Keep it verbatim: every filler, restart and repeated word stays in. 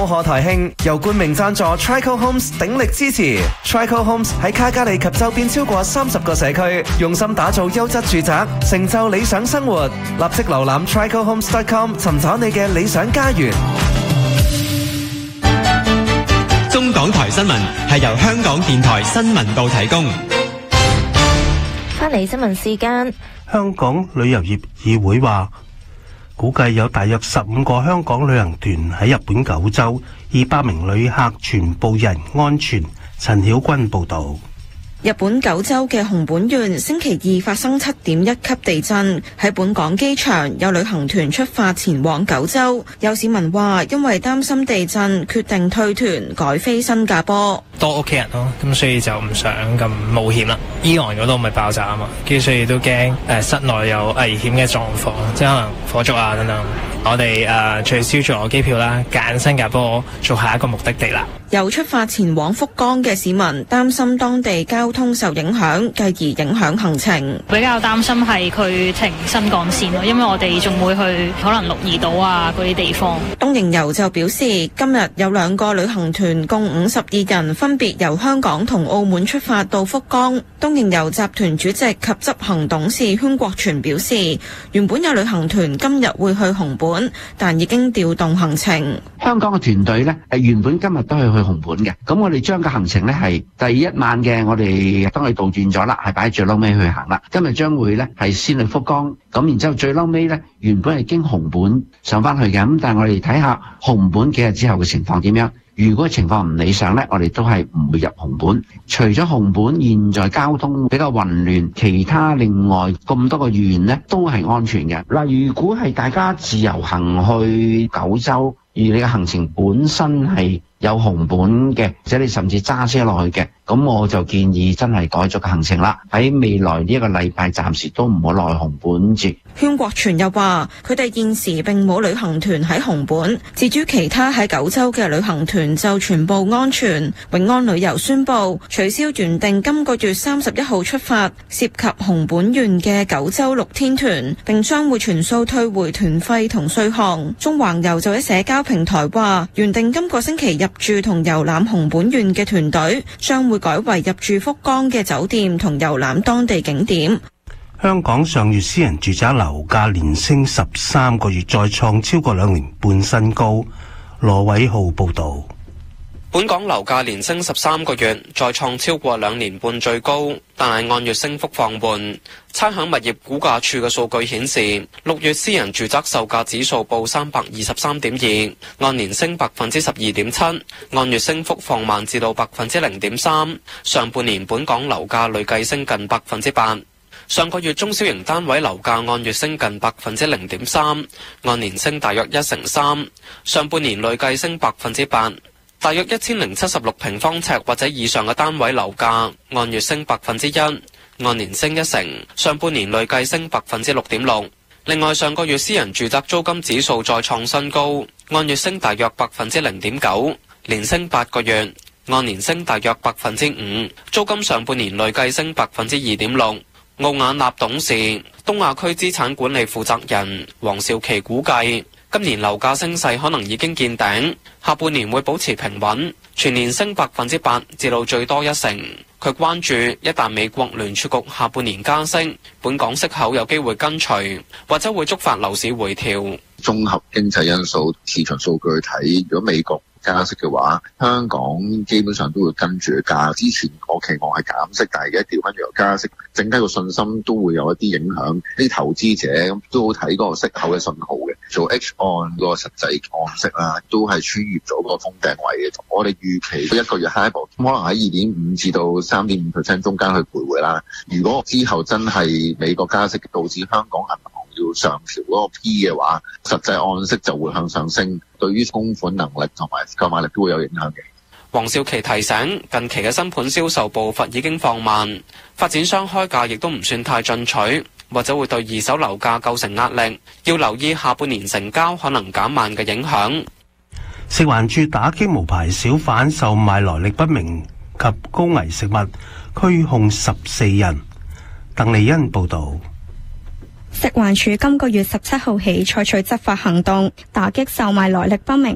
賀台慶由冠名贊助 Trico Homes 鼎力支持。Trico Homes 喺卡加利及周邊超過三十個社區，用心打造優質住宅，成就理想生活。立即瀏覽 trico homes dot com 尋找你嘅理想家園。 中港台新聞係由香港電台新聞部提供。 翻嚟新聞時間， 香港旅遊業議會話，估計有大約十五個香港旅行團喺日本九州，二百名旅客全部人安全。陳曉君報導。 日本九州嘅熊本縣星期二發生七點一級地震，喺本港機場有旅行團出發前往九州，有市民話因為擔心地震，決定退團改飛新加坡。 多屋企人咯，咁所以就唔想咁冒險啦。伊岸嗰度咪爆炸啊嘛，跟住所以都驚誒室內有危險嘅狀況，即係可能火燭啊等等。我哋誒取消咗機票啦，揀新加坡做下一個目的地啦。 有出發前往福岡嘅市民擔心當地交通受影響，繼而影響行程。 比較擔心係佢停新幹線咯，因為我哋仲會去可能鹿兒島啊嗰啲地方。 東瀛遊就表示，今日有兩個旅行團共五十二人，分別由香港同澳門出發到福岡。東瀛遊集團主席及執行董事禤國全表示，原本有旅行團今日會去熊本，但已經調動行程。 香港嘅團隊呢，誒原本今日都係去熊本嘅，咁我哋將個行程呢係第一晚嘅，我哋當佢倒轉咗啦，係擺喺最嬲尾去行啦。今日將會呢係先去福岡，咁然之後最嬲尾呢，原本係經熊本上翻去嘅，咁但係我哋睇下熊本幾日之後嘅情況點樣。如果情況唔理想呢，我哋都係唔會入熊本。除咗熊本現在交通比較混亂，其他另外咁多個縣呢都係安全嘅。嗱，如果係大家自由行去九州，而你嘅行程本身係有熊本嘅，或者你甚至揸車落去嘅，咁我就建議真係改咗個行程啦。喺未來呢一個禮拜，暫時都唔好落去熊本住。 禤國全又話，佢哋現時並冇旅行團喺熊本，至於其他喺九州嘅旅行團就全部安全。永安旅遊宣布取消原定今個月三十一號出發涉及熊本縣嘅九州六天團，並將會全數退回團費同稅項。中環遊就喺社交平台話，原定今個星期入住同遊覽熊本縣嘅團隊將會改為入住福岡嘅酒店同遊覽當地景點。 香港上月私人住宅樓價連升十三個月，再創超過兩年半新高。羅偉浩報導。 本港樓價連升十三個月，再創超過兩年半最高，但係按月升幅放緩。差餉物業估價署嘅數據顯示，六月私人住宅售價指數報三百二十三點二，按年升百分之十二點七，按月升幅放慢至到百分之零點三。上半年本港樓價累計升近百分之八。上個月中小型單位樓價按月升近百分之零點三，按年升大約一成三。上半年累計升百分之八。大約一千零七十六平方尺或者以上嘅單位樓價按月升百分之一，按年升一成。上半年累計升百分之六點六。另外，上個月私人住宅租金指數再創新高，按月升大約百分之零點九，連升八個月，按年升大約百分之五。租金上半年累計升百分之二點六。奧雅納董事、東亞區資產管理負責人黃少琪估計，今年樓價升勢可能已經見頂，下半年會保持平穩，全年升百分之八至到最多一成。佢關注一旦美國聯儲局下半年加息，本港息口有機會跟隨，或者會觸發樓市回調。 綜合經濟因素、市場數據去睇，如果美國加息嘅話，香港基本上都會跟住加。之前我期望係減息，但係而家調翻轉加息，整體個信心都會有一啲影響。啲投資者都好睇嗰個息口嘅信號嘅，做 H 按嗰個實際按息啦，都係穿越咗個封頂位嘅。我哋預期一個月下一步可能喺二點五至到三點五 percent 中間去徘徊啦。如果之後真係美國加息導致香港銀行要上調嗰個 P 嘅話，實際按息就會向上升，對於供款能力同埋購買力都會有影響嘅。 黃少琪提醒，近期嘅新盤銷售步伐已經放慢，發展商開價亦都唔算太進取，或者會對二手樓價構成壓力，要留意下半年成交可能減慢嘅影響。 食環署打擊無牌小販售賣來歷不明及高危食物，拘控十四人。鄧麗欣報導。 食環署今個月十七號起採取執法行動，打擊售賣來歷不明